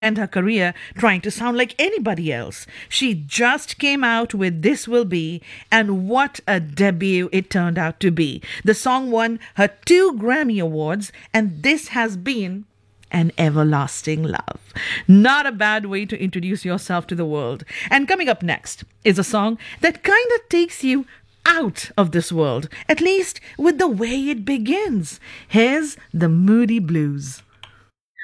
end her career trying to sound like anybody else. She just came out with This Will Be, and what a debut it turned out to be. The song won her 2 Grammy Awards, and this has been an everlasting love. Not a bad way to introduce yourself to the world. And coming up next is a song that kind of takes you out of this world, at least with the way it begins. Here's the Moody Blues.